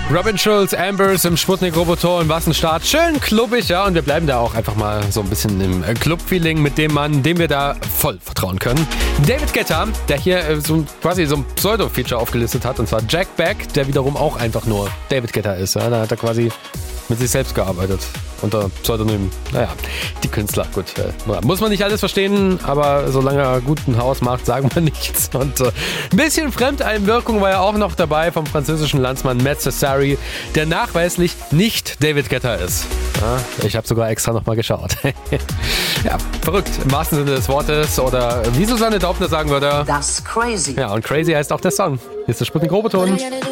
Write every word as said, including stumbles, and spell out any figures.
Robin Schulz, Ambers im Sputnik-Roboton, was ein Start. Schön klubbig, ja, und wir bleiben da auch einfach mal so ein bisschen im Club-Feeling mit dem Mann, dem wir da voll vertrauen können. David Guetta, der hier so quasi so ein Pseudo-Feature aufgelistet hat, und zwar Jack Beck, der wiederum auch einfach nur David Guetta ist. Ja, da hat er quasi mit sich selbst gearbeitet. Unter Pseudonym. Naja, die Künstler, gut. Äh, muss man nicht alles verstehen, aber solange er guten Haus macht, sagen wir nichts. Und äh, ein bisschen Fremdeinwirkung war ja auch noch dabei vom französischen Landsmann Matt Cesari, der nachweislich nicht David Guetta ist. Ja, ich habe sogar extra nochmal geschaut. Ja, verrückt im wahrsten Sinne des Wortes. Oder wie Susanne Daubner sagen würde. Das crazy. Ja, und crazy heißt auch der Song. Hier ist der Sputnik-Roboton.